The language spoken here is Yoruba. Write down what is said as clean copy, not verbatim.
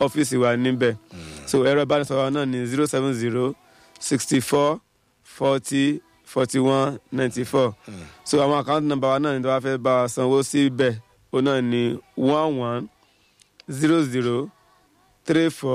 ọ́fíìsì wa níbẹ̀ so ẹ̀rọ ìbánisọ̀rọ̀ náà ní 070 64 40 41 94 so àwọn account number wa náà ní tó bá fẹ́ bá wa sanwó síbẹ̀ ó náà ní 11 00 34